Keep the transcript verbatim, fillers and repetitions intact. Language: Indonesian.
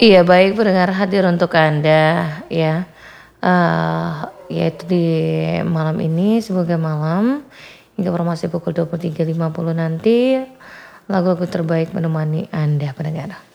Iya baik pendengar hadir untuk Anda ya, eee, yaitu di malam ini semoga malam hingga informasi pukul dua puluh tiga lima puluh nanti lagu-lagu terbaik menemani Anda pendengar.